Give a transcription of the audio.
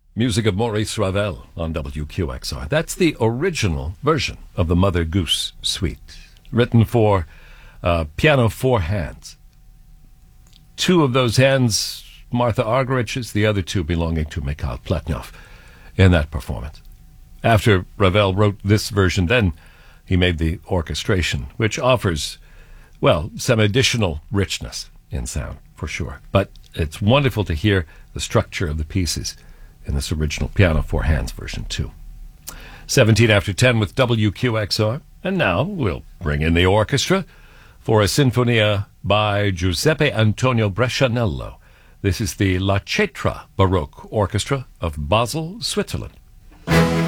Music of Maurice Ravel on WQXR. That's the original version of the Mother Goose Suite, written for piano four hands. Two of those hands, Martha Argerich's, the other two belonging to Mikhail Pletnyov in that performance. After Ravel wrote this version, then he made the orchestration, which offers, well, some additional richness in sound, for sure. But it's wonderful to hear the structure of the pieces in this original piano four hands version too. 17 after 10 with WQXR. And now we'll bring in the orchestra for a sinfonia by Giuseppe Antonio Brescianello. This is the La Cetra Baroque Orchestra of Basel, Switzerland.